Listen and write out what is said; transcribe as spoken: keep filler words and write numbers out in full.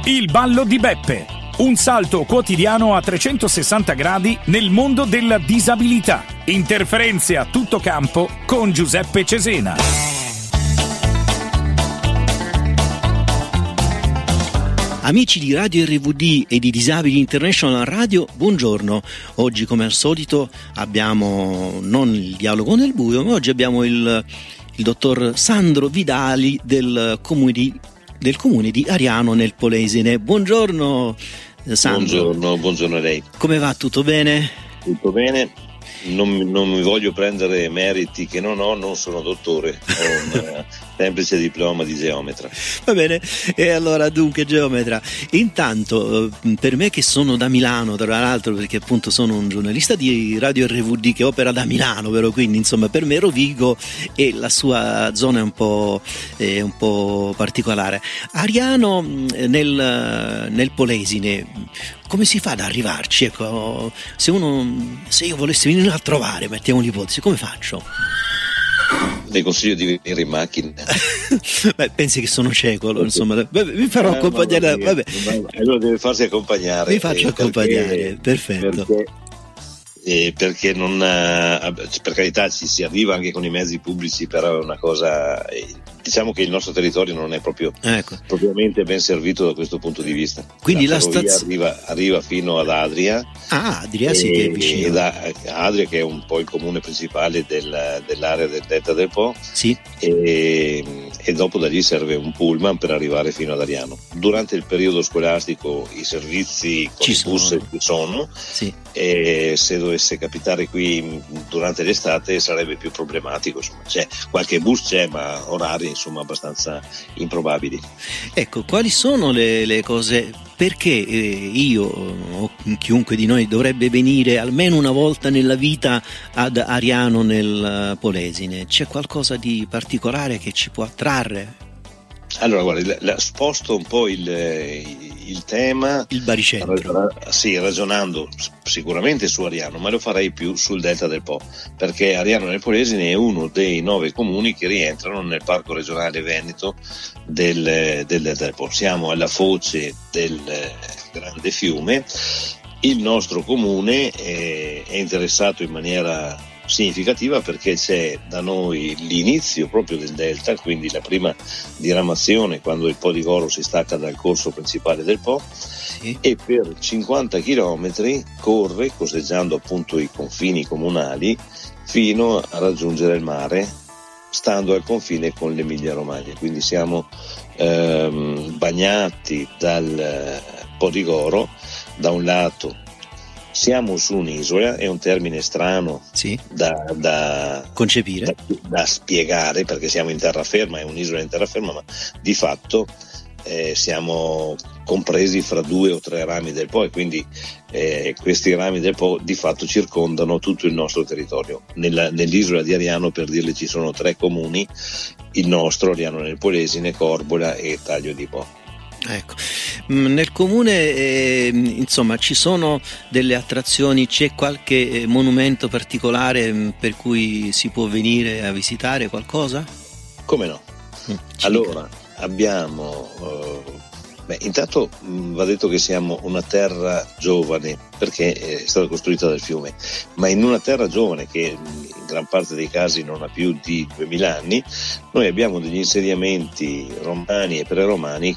Il ballo di Beppe, un salto quotidiano a trecentosessanta gradi nel mondo della disabilità. Interferenze a tutto campo con Giuseppe Cesena. Amici di Radio R V D e di Disabili International Radio, buongiorno. Oggi, come al solito, abbiamo non il dialogo nel buio, ma oggi abbiamo il, il dottor Sandro Vidali del comune di, del comune di Ariano nel Polesine. Buongiorno Sandro. Buongiorno, buongiorno a lei. Come va? Tutto bene? Tutto bene. Non, non mi voglio prendere meriti che non ho, non sono dottore, ho un semplice diploma di geometra. Va bene, e allora dunque geometra, intanto per me che sono da Milano, tra l'altro, perché appunto sono un giornalista di Radio R V D che opera da Milano, però quindi insomma per me Rovigo e la sua zona è un po', è un po' particolare. Ariano nel, nel Polesine, come si fa ad arrivarci? Ecco, se uno, se io volessi venire a trovare, mettiamo l'ipotesi, come faccio? Le consiglio di venire in macchina. Beh, pensi che sono cieco, insomma. Vabbè, mi farò eh, accompagnare. No, vabbè. Allora deve farsi accompagnare. Mi faccio eh, accompagnare, perché, perfetto. Perché, eh, perché non, eh, per carità ci si arriva anche con i mezzi pubblici, però è una cosa. Eh, diciamo che il nostro territorio non è proprio ecco. propriamente ben servito da questo punto di vista. Quindi la, la stazione arriva, arriva fino ad Adria. Ah, Adria sì, che è vicino. E da Adria, che è un po' il comune principale del, dell'area del Delta del Po. Sì. E, e dopo da lì serve un pullman per arrivare fino ad Ariano. Durante il periodo scolastico i servizi con ci i bus sono. ci sono. Sì. E se dovesse capitare qui durante l'estate sarebbe più problematico, insomma. C'è qualche bus, c'è, ma orari insomma abbastanza improbabili. Ecco, quali sono le, le cose, perché eh, io o chiunque di noi dovrebbe venire almeno una volta nella vita ad Ariano nel Polesine? C'è qualcosa di particolare che ci può attrarre? Allora, guarda, la, sposto un po' il, il tema. Il baricentro. Sì, ragionando sicuramente su Ariano, ma lo farei più sul Delta del Po, perché Ariano nel Polesine è uno dei nove comuni che rientrano nel Parco regionale Veneto del, del Delta del Po. Siamo alla foce del grande fiume. Il nostro comune è, è interessato in maniera significativa perché c'è da noi l'inizio proprio del delta, quindi la prima diramazione quando il Po di Goro si stacca dal corso principale del Po, sì. E per cinquanta chilometri corre, costeggiando appunto i confini comunali, fino a raggiungere il mare, stando al confine con l'Emilia Romagna. Quindi siamo ehm, bagnati dal Po di Goro. Da un lato siamo su un'isola, è un termine strano sì. da, da concepire, da, da spiegare, perché siamo in terraferma, è un'isola in terraferma, ma di fatto eh, siamo compresi fra due o tre rami del Po, e quindi eh, questi rami del Po di fatto circondano tutto il nostro territorio. Nella, nell'isola di Ariano, per dirle, ci sono tre comuni: il nostro, Ariano nel Polesine, Corbola e Taglio di Po. Ecco, nel comune eh, insomma ci sono delle attrazioni, c'è qualche eh, monumento particolare mh, per cui si può venire a visitare qualcosa? Come no? Mm, allora dica. abbiamo uh, beh, intanto mh, va detto che siamo una terra giovane perché è stata costruita dal fiume, ma in una terra giovane che in gran parte dei casi non ha più di duemila anni, noi abbiamo degli insediamenti romani e preromani